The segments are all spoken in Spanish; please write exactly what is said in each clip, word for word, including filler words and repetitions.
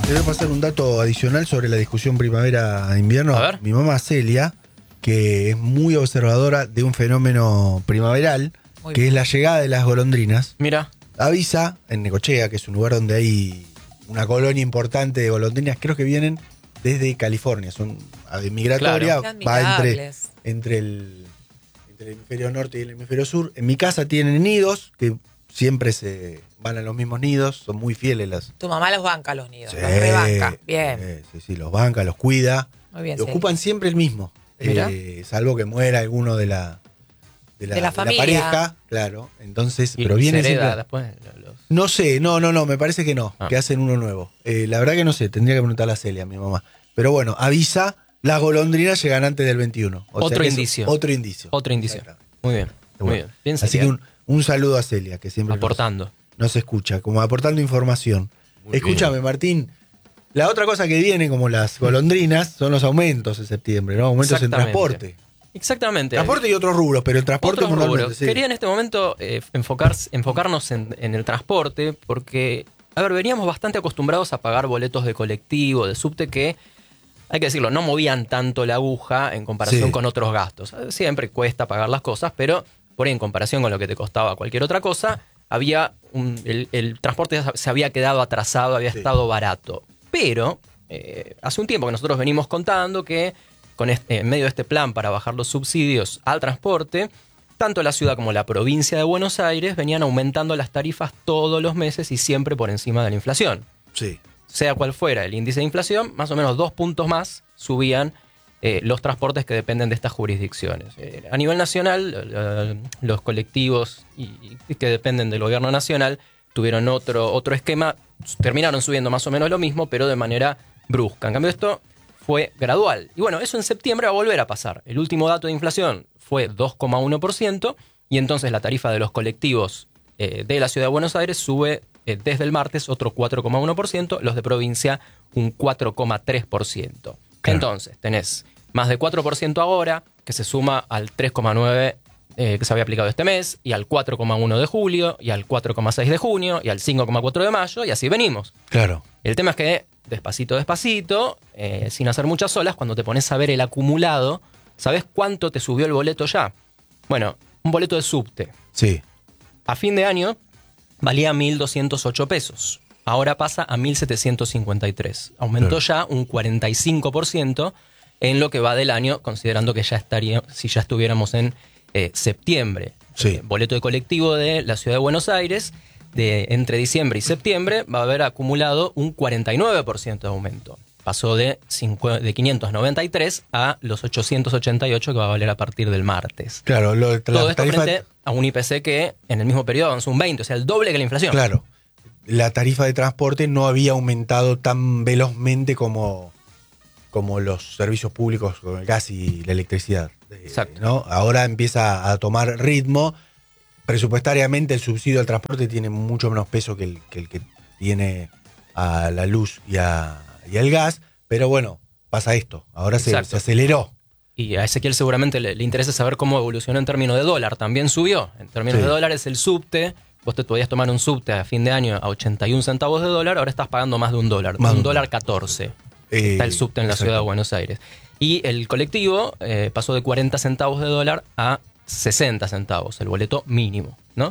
Te voy a pasar un dato adicional sobre la discusión primavera-invierno. A ver. Mi mamá Celia, que es muy observadora de un fenómeno primaveral, Muy que bien. es la llegada de las golondrinas, Mira, avisa en Necochea, que es un lugar donde hay una colonia importante de golondrinas, creo que vienen desde California, son ave migratoria, Claro. va entre, Admirables. entre, el, entre el hemisferio norte y el hemisferio sur. En mi casa tienen nidos que siempre se van a los mismos nidos, son muy fieles las... Tu mamá los banca los nidos, Sí, los rebanca. Bien. eh, sí, sí, los banca, los cuida. Muy bien, Y ocupan siempre el mismo, Mirá. eh, salvo que muera alguno de la, de la, De la familia. pareja, claro. Entonces, y, pero y viene se hereda siempre- después. Los... No sé, no, no, no, me parece que no, Ah. que hacen uno nuevo. Eh, la verdad que no sé, tendría que preguntarle a Celia, a mi mamá. Pero bueno, avisa, las golondrinas llegan antes del veintiuno. O sea Otro que es indicio. Otro indicio. Otro indicio. Exactamente. Muy bien, muy Bueno, bien. Bien, Así Celia. que un, un saludo a Celia, que siempre nos- Aportando. nos escucha, como aportando información. Muy Escúchame, bien. Martín. La otra cosa que viene, como las golondrinas, son los aumentos en septiembre, ¿no? Aumentos en Exactamente. transporte. Exactamente. Transporte y otros rubros, pero el transporte Otros fundamentalmente, rubros. sí. Quería en este momento eh, enfocar, enfocarnos en, en el transporte porque, a ver, veníamos bastante acostumbrados a pagar boletos de colectivo, de subte que, hay que decirlo, no movían tanto la aguja en comparación Sí. con otros gastos. Siempre cuesta pagar las cosas, pero por ahí en comparación con lo que te costaba cualquier otra cosa, había un- el, el transporte se había quedado atrasado, había Sí. estado barato. Pero eh, hace un tiempo que nosotros venimos contando que con este, en medio de este plan para bajar los subsidios al transporte, tanto la ciudad como la provincia de Buenos Aires venían aumentando las tarifas todos los meses y siempre por encima de la inflación. Sí. Sea cual fuera el índice de inflación, más o menos dos puntos más subían eh, los transportes que dependen de estas jurisdicciones. Eh, a nivel nacional, eh, los colectivos y, y que dependen del gobierno nacional tuvieron otro, otro esquema, terminaron subiendo más o menos lo mismo, pero de manera brusca. En cambio, esto fue gradual. Y bueno, eso en septiembre va a volver a pasar. El último dato de inflación fue dos coma uno por ciento y entonces la tarifa de los colectivos eh, de la Ciudad de Buenos Aires sube eh, desde el martes otro cuatro coma uno por ciento, los de provincia un cuatro coma tres por ciento. Claro. Entonces, tenés más de cuatro por ciento ahora, que se suma al tres coma nueve por ciento eh, que se había aplicado este mes, y al cuatro coma uno de julio, y al cuatro coma seis de junio, y al cinco coma cuatro de mayo, y así venimos. Claro. El tema es que, despacito, despacito, eh, sin hacer muchas olas, cuando te pones a ver el acumulado, ¿sabés cuánto te subió el boleto ya? Bueno, un boleto de subte. Sí. A fin de año valía mil doscientos ocho pesos. Ahora pasa a mil setecientos cincuenta y tres. Aumentó ya un cuarenta y cinco por ciento en lo que va del año, considerando que ya estaría, si ya estuviéramos en eh, septiembre. Sí. Eh, boleto de colectivo de la Ciudad de Buenos Aires, de entre diciembre y septiembre, va a haber acumulado un cuarenta y nueve por ciento de aumento. Pasó de, cincu- de quinientos noventa y tres a los ochocientos ochenta y ocho que va a valer a partir del martes. Claro, lo, la Todo esto tarifa, frente a un I P C que en el mismo periodo avanzó un veinte, o sea, el doble que la inflación. claro, la tarifa de transporte no había aumentado tan velozmente como, como los servicios públicos con el gas y la electricidad. eh, Exacto. ¿no? Ahora empieza a tomar ritmo. Presupuestariamente el subsidio al transporte tiene mucho menos peso que el que, el que tiene a la luz y, a, y al gas, pero bueno, pasa esto, ahora se, Exacto. se aceleró. Y a Ezequiel seguramente le, le interesa saber cómo evolucionó en términos de dólar. También subió. En términos Sí. de dólares, el subte, vos te podías tomar un subte a fin de año a ochenta y un centavos de dólar, ahora estás pagando más de un dólar. Más de un un dólar dólar. catorce. Eh, Está el subte en la exacto. Ciudad de Buenos Aires. Y el colectivo eh, pasó de cuarenta centavos de dólar a sesenta centavos, el boleto mínimo, ¿no?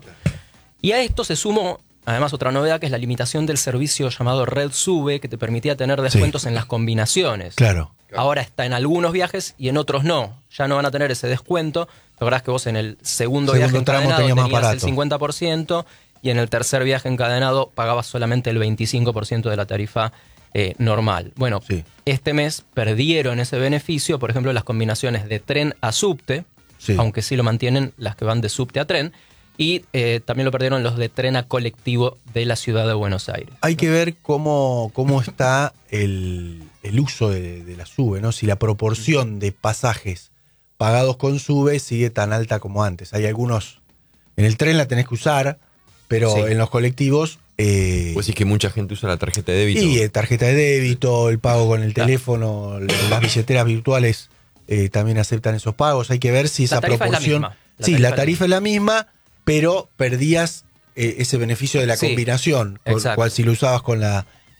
Y a esto se sumó, además, otra novedad que es la limitación del servicio llamado Red Sube, que te permitía tener descuentos Sí. en las combinaciones. Claro. Ahora está en algunos viajes y en otros no. Ya no van a tener ese descuento. La verdad es que vos en el segundo, Segundo viaje tramo encadenado tenía más tenías el barato. cincuenta por ciento y en el tercer viaje encadenado pagabas solamente el veinticinco por ciento de la tarifa eh, normal. Bueno, Sí. este mes perdieron ese beneficio, por ejemplo, las combinaciones de tren a subte, Sí. aunque sí lo mantienen las que van de subte a tren, y eh, también lo perdieron los de tren a colectivo de la Ciudad de Buenos Aires. Hay que ver cómo, cómo está el, el uso de, de la SUBE, ¿no? Si la proporción de pasajes pagados con SUBE sigue tan alta como antes. Hay algunos. En el tren la tenés que usar, pero Sí. en los colectivos. Eh, Pues decís que mucha gente usa la tarjeta de débito. y eh, tarjeta de débito, el pago con el Claro. teléfono, las billeteras virtuales eh, también aceptan esos pagos. Hay que ver si esa La tarifa es la proporción. misma. La sí, tarifa la es la tarifa es la misma, pero perdías eh, ese beneficio de la Sí, combinación, con- exacto. cual si lo usabas con la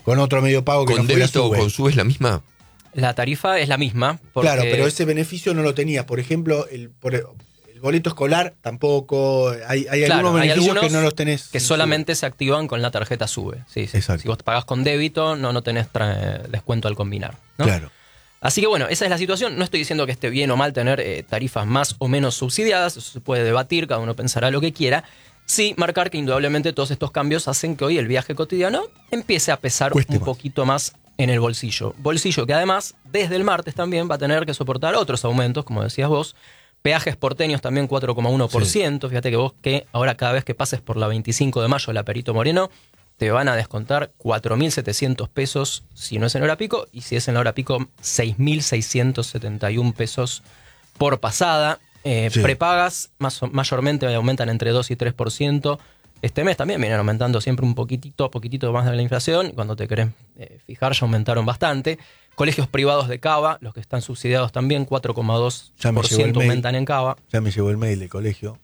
Con otro medio pago que ¿Con no fuera débito o SUBE. con SUBE es la misma? La tarifa es la misma. Porque, Claro, pero ese beneficio no lo tenías. Por ejemplo, el, por el, el boleto escolar tampoco. Hay, hay Claro, algunos hay beneficios algunos que no los tenés. que en solamente se activan con la tarjeta SUBE. Sí, sí. Exacto. Si vos pagás con débito, no, no tenés tra- descuento al combinar, ¿no? SUBE. Claro. Así que bueno, esa es la situación. No estoy diciendo que esté bien o mal tener eh, tarifas más o menos subsidiadas. Eso se puede debatir, cada uno pensará lo que quiera. Sí, marcar que indudablemente todos estos cambios hacen que hoy el viaje cotidiano empiece a pesar Cueste un más. poquito más en el bolsillo. Bolsillo que además, desde el martes también va a tener que soportar otros aumentos, como decías vos. Peajes porteños también cuatro coma uno por ciento. Sí. Fíjate que vos que ahora cada vez que pases por la veinticinco de mayo, la Perito Moreno, te van a descontar cuatro mil setecientos pesos si no es en hora pico, y si es en la hora pico, seis mil seiscientos setenta y uno pesos por pasada. Eh, Sí. Prepagas más, mayormente aumentan entre dos y tres por ciento. Este mes también vienen aumentando siempre un poquitito, poquitito más de la inflación. Cuando te querés eh, fijar, ya aumentaron bastante. Colegios privados de Cava, los que están subsidiados también, cuatro coma dos por ciento Ya me llegó el mail. aumentan en Cava. Ya me llegó el mail del colegio.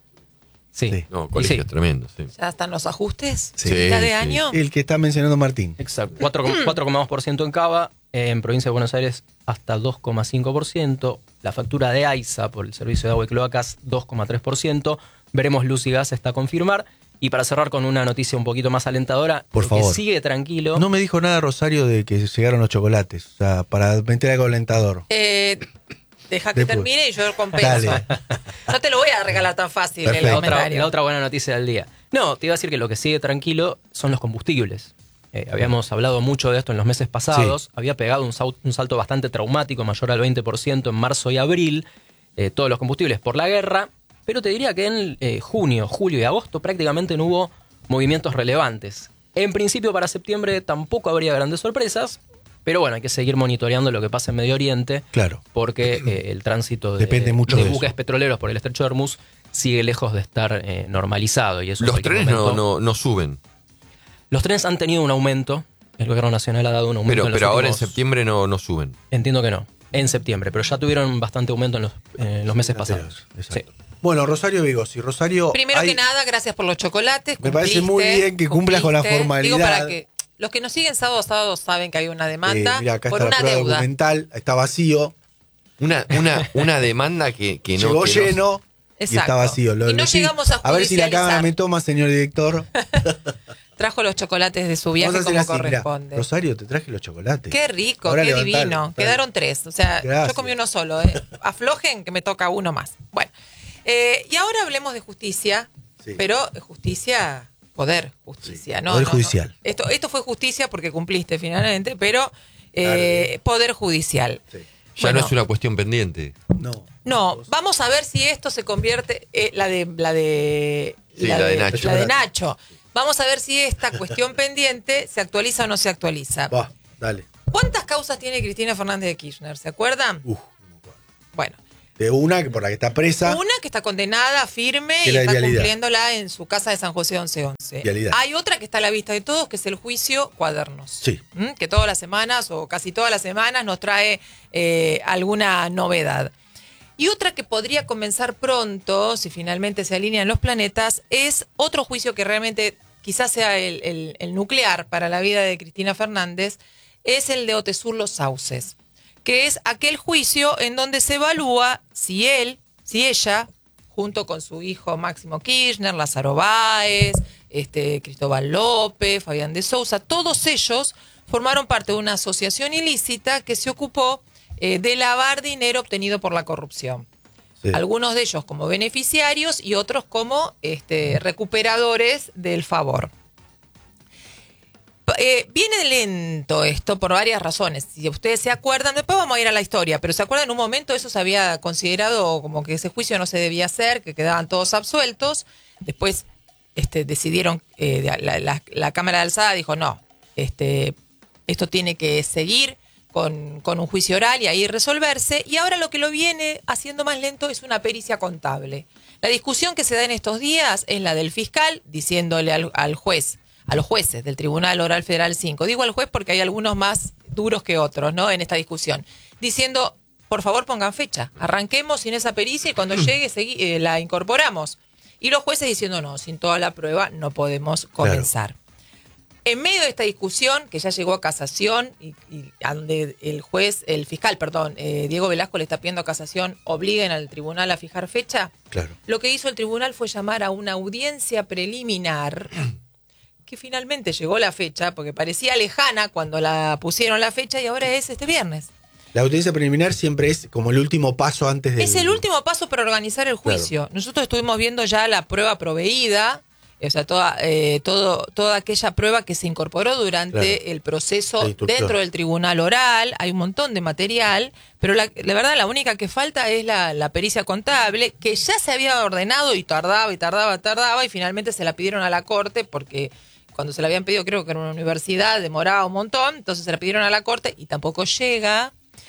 Sí. Sí. No, Y colegio sí. es tremendo, sí. ¿Ya están los ajustes? Sí. ¿Mitad de Sí, año? El que está mencionando Martín. Exacto. cuatro coma dos por ciento en Cava, eh, en provincia de Buenos Aires hasta dos coma cinco por ciento. La factura de AISA por el servicio de agua y cloacas, dos coma tres por ciento. Veremos luz y gas hasta confirmar. Y para cerrar con una noticia un poquito más alentadora, Por que favor. sigue tranquilo. No me dijo nada Rosario de que llegaron los chocolates. O sea, para meter algo alentador. Eh, deja que Después. termine y yo compenso. Dale. No te lo voy a regalar tan fácil Perfecto. el La otra, comentario. la otra buena noticia del día. No, te iba a decir que lo que sigue tranquilo son los combustibles. Eh, habíamos hablado mucho de esto en los meses pasados. Sí. Había pegado un, sal- un salto bastante traumático, mayor al veinte por ciento en marzo y abril. Eh, todos los combustibles por la guerra. Pero te diría que en eh, junio, julio y agosto prácticamente no hubo movimientos relevantes. En principio para septiembre tampoco habría grandes sorpresas. Pero bueno, hay que seguir monitoreando lo que pasa en Medio Oriente. Claro. Porque eh, el tránsito de, Depende mucho de de buques eso. petroleros por el estrecho de Hormuz sigue lejos de estar eh, normalizado. Y eso en Los cualquier trenes no, momento- no, no suben. Los trenes han tenido un aumento. El gobierno nacional ha dado un aumento. Pero, en los pero ahora en últimos- septiembre no, no suben. Entiendo que no. En septiembre. Pero ya tuvieron bastante aumento en los, eh, en los meses pasados. Exacto. Sí. Bueno, Rosario Vigosi. Rosario. Primero hay- que nada, gracias por los chocolates. Me parece cumpliste, muy bien que cumplas con la cumpliste. formalidad. Digo, para que los que nos siguen sábado a sábado saben que hay una demanda eh, mira, acá por está la una prueba deuda. documental. Está vacío. Una, una, una demanda que, que no. Llegó que no- lleno. Y Exacto. está vacío. Lo Y no elegí. llegamos a A ver si la judicializar. cámara me toma, señor director. Trajo los chocolates de su Vamos viaje a hacer como así, mirá. corresponde. Rosario, te traje los chocolates. Qué rico, Ahora qué levantalo, divino. dale. Quedaron tres. O sea, Gracias. yo comí uno solo. ¿eh? Aflojen que me toca uno más. Bueno, eh, y ahora hablemos de justicia, Sí. pero justicia, poder justicia. Sí, ¿no? poder no, no. judicial. Esto, esto fue justicia porque cumpliste finalmente, pero eh, Dale. poder judicial. Sí. Ya Bueno. no es una cuestión pendiente. No. No, vamos a ver si esto se convierte eh, la de la de Sí, la de Nacho. la de Nacho. Vamos a ver si esta cuestión pendiente se actualiza o no se actualiza. Va, dale. ¿Cuántas causas tiene Cristina Fernández de Kirchner? ¿Se acuerdan? Uf, no me acuerdo. Bueno, De una que por la que está presa. una que está condenada firme Que y la está vialidad. cumpliéndola en su casa de San José once once. Vialidad. Hay otra que está a la vista de todos, que es el juicio Cuadernos. Sí. ¿Mm? Que todas las semanas o casi todas las semanas nos trae eh, alguna novedad. Y otra que podría comenzar pronto, si finalmente se alinean los planetas, es otro juicio que realmente quizás sea el, el- el nuclear para la vida de Cristina Fernández, es el de Otesur Los Sauces, que es aquel juicio en donde se evalúa si él, si ella, junto con su hijo Máximo Kirchner, Lázaro Báez, este, Cristóbal López, Fabián de Sousa, todos ellos formaron parte de una asociación ilícita que se ocupó eh, de lavar dinero obtenido por la corrupción. Sí. Algunos de ellos como beneficiarios y otros como este, recuperadores del favor. Eh, viene lento esto por varias razones. Si ustedes se acuerdan, después vamos a ir a la historia, pero se acuerdan en un momento eso se había considerado como que ese juicio no se debía hacer, que quedaban todos absueltos. Después este, decidieron, eh, la, la- la Cámara de Alzada dijo no, este, esto tiene que seguir con, con un juicio oral y ahí resolverse. Y ahora lo que lo viene haciendo más lento es una pericia contable. La discusión que se da en estos días es la del fiscal diciéndole al, al juez, a los jueces del Tribunal Oral Federal cinco. Digo al juez porque hay algunos más duros que otros, ¿no? En esta discusión. Diciendo, por favor pongan fecha, arranquemos sin esa pericia y cuando llegue segui- eh, la incorporamos. Y los jueces diciendo, no, sin toda la prueba no podemos comenzar. En medio de esta discusión, que ya llegó a casación, y, y a donde el juez, el fiscal, perdón, eh, Diego Velasco le está pidiendo a casación, obliguen al tribunal a fijar fecha, Claro. lo que hizo el tribunal fue llamar a una audiencia preliminar, que finalmente llegó la fecha, porque parecía lejana cuando la pusieron la fecha, y ahora es este viernes. La audiencia preliminar siempre es como el último paso antes de. Es el último paso para organizar el juicio. Claro. Nosotros estuvimos viendo ya la prueba proveída, o sea, toda, eh, todo, toda aquella prueba que se incorporó durante Claro. el proceso La instrucción. dentro del tribunal oral. Hay un montón de material, pero la, la verdad la única que falta es la, la pericia contable, que ya se había ordenado y tardaba y tardaba, tardaba, y finalmente se la pidieron a la corte porque cuando se la habían pedido, creo que en una universidad, demoraba un montón, entonces se la pidieron a la corte y tampoco llega.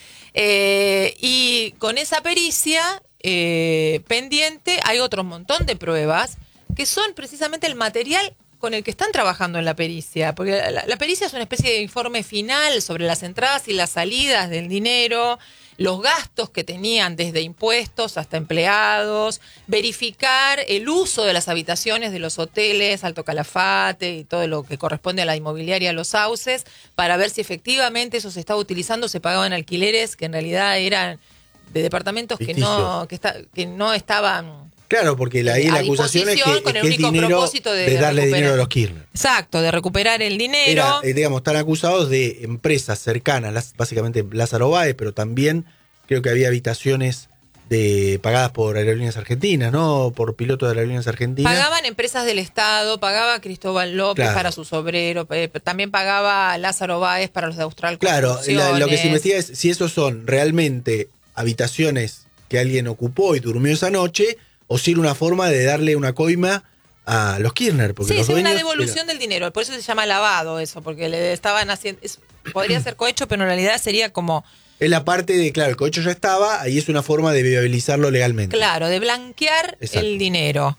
Eh, y con esa pericia eh, pendiente hay otro montón de pruebas que son precisamente el material con el que están trabajando en la pericia, porque la, la pericia es una especie de informe final sobre las entradas y las salidas del dinero, los gastos que tenían desde impuestos hasta empleados, verificar el uso de las habitaciones de los hoteles, Alto Calafate y todo lo que corresponde a la inmobiliaria, Los Sauces, para ver si efectivamente eso se estaba utilizando, se pagaban alquileres que en realidad eran de departamentos que no, que, está, que no estaban... Claro, porque la, ahí a la acusación es que, disposición, con es el que es único dinero propósito de de darle recuperar. dinero a los Kirchner. Exacto, de recuperar el dinero. Era, eh, digamos, están acusados de empresas cercanas, las, básicamente Lázaro Báez, pero también creo que había habitaciones de pagadas por aerolíneas argentinas, ¿no? Por pilotos de aerolíneas argentinas. Pagaban empresas del Estado, pagaba Cristóbal López Claro. para sus obreros, eh, también pagaba Lázaro Báez para los de Austral Claro, Construcciones. la- lo que se investiga es si esos son realmente habitaciones que alguien ocupó y durmió esa noche, o si era una forma de darle una coima a los Kirchner. Porque Sí, los es una dueños devolución eran- del dinero, por eso se llama lavado eso, porque le estaban haciendo... es- podría ser cohecho, pero en realidad sería como... Es la parte de, claro, el cohecho ya estaba, ahí es una forma de viabilizarlo legalmente. Claro, de blanquear Exacto. el dinero.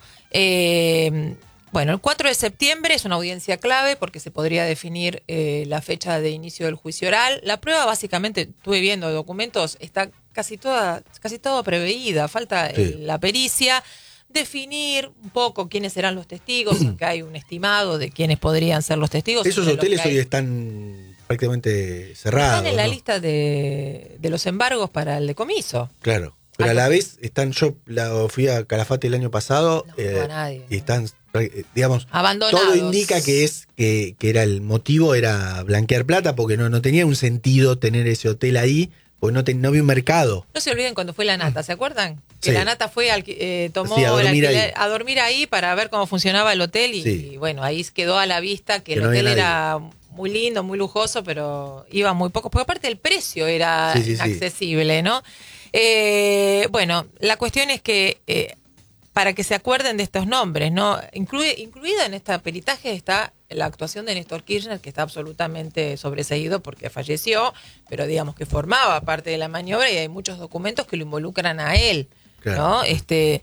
Eh, bueno, el cuatro de septiembre es una audiencia clave porque se podría definir eh, la fecha de inicio del juicio oral. La prueba, básicamente, estuve viendo documentos, está casi toda, casi todo preveída. Falta Sí. eh, la pericia, definir un poco quiénes serán los testigos, que hay un estimado de quiénes podrían ser los testigos. Esos entre los hoteles que hay- hoy están prácticamente cerrados. están en la ¿no? lista de, de los embargos para el decomiso. Claro. Pero a la vez están, yo la, fui a Calafate el año pasado No, eh, no a nadie. y están, eh, digamos, Abandonados. todo indica que es que, que era el motivo era blanquear plata porque no, no tenía un sentido tener ese hotel ahí, porque no, ten- no había un mercado. No se olviden cuando fue la Nata, ¿se acuerdan? Que Sí. la Nata fue, al, eh, tomó Sí, a dormir el alquiler- ahí. a dormir ahí para ver cómo funcionaba el hotel y, Sí. y bueno, ahí quedó a la vista que, Que el no había hotel nadie. era muy lindo, muy lujoso, pero iba muy poco, porque aparte el precio era Sí, sí, sí. inaccesible, ¿no? Eh, bueno, la cuestión es que eh, para que se acuerden de estos nombres, ¿no? Incluye, incluida en este peritaje está la actuación de Néstor Kirchner, que está absolutamente sobreseído porque falleció, pero digamos que formaba parte de la maniobra y hay muchos documentos que lo involucran a él, Claro. ¿no? Este,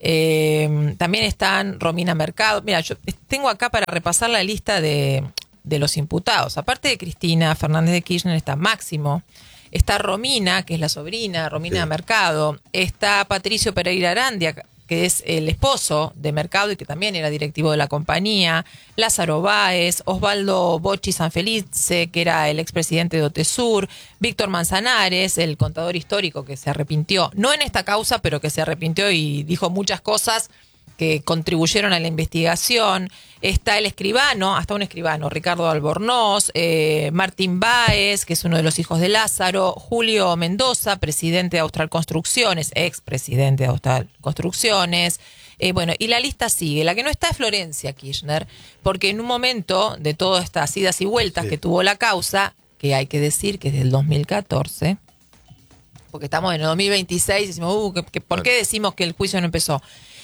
eh, también están Romina Mercado. Mira, yo tengo acá para repasar la lista de, de los imputados. Aparte de Cristina Fernández de Kirchner está Máximo, está Romina, que es la sobrina, Romina Sí. Mercado, está Patricio Pereira Arandia, que es el esposo de Mercado y que también era directivo de la compañía, Lázaro Báez, Osvaldo Bocci Sanfelice, que era el expresidente de Otesur, Víctor Manzanares, el contador histórico que se arrepintió, no en esta causa, pero que se arrepintió y dijo muchas cosas que contribuyeron a la investigación. Está el escribano, hasta un escribano, Ricardo Albornoz, eh, Martín Báez, que es uno de los hijos de Lázaro, Julio Mendoza, presidente de Austral Construcciones, ex presidente de Austral Construcciones. Eh, bueno, y la lista sigue. La que no está es Florencia Kirchner, porque en un momento de todas estas idas y vueltas Sí. que tuvo la causa, que hay que decir que es del dos mil catorce, porque estamos en el dos mil veintiséis y decimos, uh, ¿que, que, ¿por qué decimos que el juicio no empezó?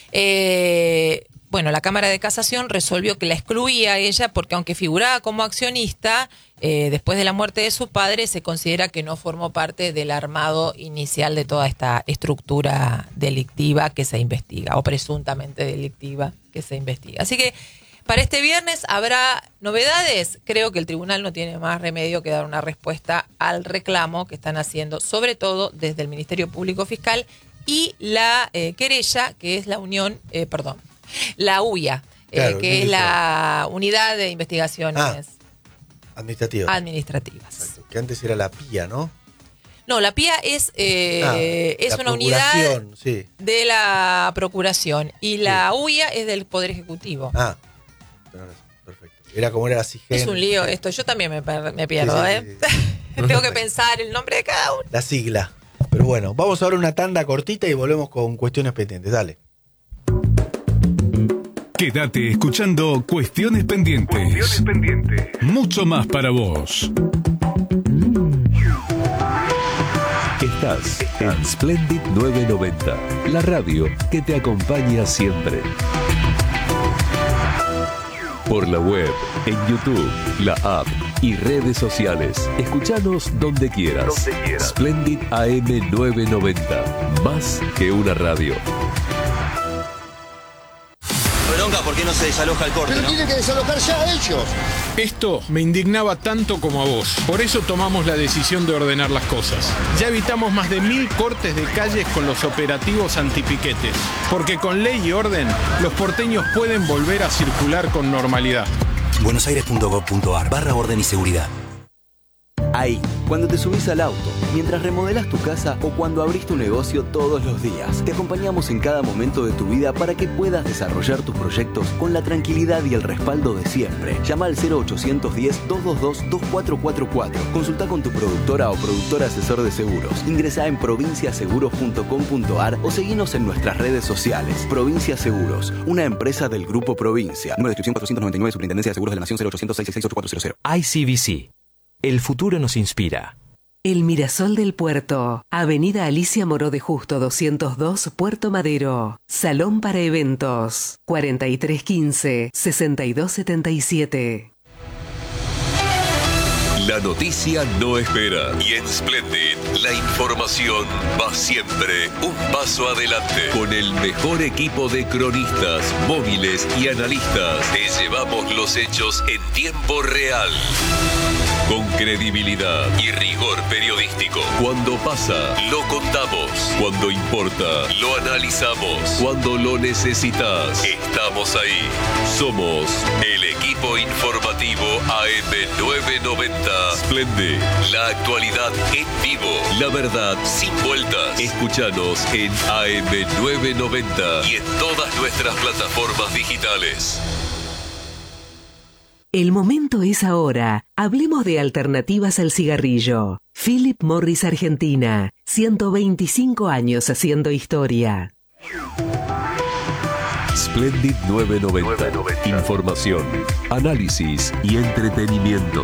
Eh, bueno, la Cámara de Casación resolvió que la excluía a ella porque aunque figuraba como accionista, eh, después de la muerte de su padre se considera que no formó parte del armado inicial de toda esta estructura delictiva que se investiga, o presuntamente delictiva que se investiga. Así que para este viernes habrá novedades. Creo que el tribunal no tiene más remedio que dar una respuesta al reclamo que están haciendo, sobre todo desde el Ministerio Público Fiscal y la eh, querella, que es la Unión, eh, perdón, la U I A, eh, Claro, que es Unión la Unidad de Investigaciones. Ah, Administrativas. administrativas. Exacto. Que antes era la P I A, ¿no? No, la P I A es, eh, Ah, es la una unidad procuración, sí. de la Procuración y la U I A es del Poder Ejecutivo. Ah, tenés razón, perfecto. Era como era la SIGEN. Es un lío esto, yo también me, per- me pierdo, Sí, sí, ¿eh? sí, sí. Tengo que pensar el nombre de cada uno. La sigla. Pero bueno, vamos ahora a una tanda cortita y volvemos con cuestiones pendientes. Dale. Quédate escuchando Cuestiones Pendientes. Cuestiones pendientes. Mucho más para vos. Estás en Splendid novecientos noventa, la radio que te acompaña siempre. Por la web, en YouTube, la app y redes sociales. Escuchanos donde quieras. Donde quieras. Splendid A M novecientos noventa, más que una radio. Bronca, ¿por qué no se desaloja el corte, Pero no? tienen que desalojar ya ellos. Esto me indignaba tanto como a vos. Por eso tomamos la decisión de ordenar las cosas. Ya evitamos más de mil cortes de calles con los operativos antipiquetes. Porque con ley y orden, los porteños pueden volver a circular con normalidad. buenosaires punto gov punto ar barra orden y seguridad. Ahí, cuando te subís al auto, mientras remodelás tu casa o cuando abrís tu negocio todos los días. Te acompañamos en cada momento de tu vida para que puedas desarrollar tus proyectos con la tranquilidad y el respaldo de siempre. Llama al cero ochocientos diez, doscientos veintidós, veinticuatro cuarenta y cuatro. Consulta con tu productora o productor asesor de seguros. Ingresá en provincia seguros punto com punto ar o seguinos en nuestras redes sociales. Provincia Seguros, una empresa del Grupo Provincia. Número de inscripción cuatrocientos noventa y nueve, Superintendencia de Seguros de la Nación, cero ochocientos, seiscientos sesenta y seis, ocho cuatro cero cero. I C B C. El futuro nos inspira. El Mirasol del Puerto. Avenida Alicia Moró de Justo doscientos dos, Puerto Madero. Salón para eventos. cuarenta y tres quince, sesenta y dos setenta y siete. La noticia no espera y en Splendid la información va siempre un paso adelante. Con el mejor equipo de cronistas, móviles y analistas, te llevamos los hechos en tiempo real. Con credibilidad y rigor periodístico. Cuando pasa, lo contamos. Cuando importa, lo analizamos. Cuando lo necesitas, estamos ahí. Somos el equipo informativo A M novecientos noventa. Splendid, la actualidad en vivo. La verdad sin vueltas. Escúchanos en A M novecientos noventa y en todas nuestras plataformas digitales. El momento es ahora. Hablemos de alternativas al cigarrillo. Philip Morris Argentina. ciento veinticinco años haciendo historia. Splendid novecientos noventa. Información, análisis y entretenimiento.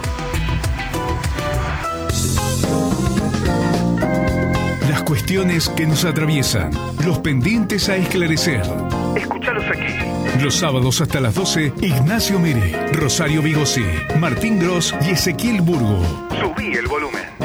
Las cuestiones que nos atraviesan, los pendientes a esclarecer. Escuchalos aquí. Los sábados hasta las doce, Ignacio Mere, Rosario Vigosí, Martín Gross y Ezequiel Burgo. Subí el volumen.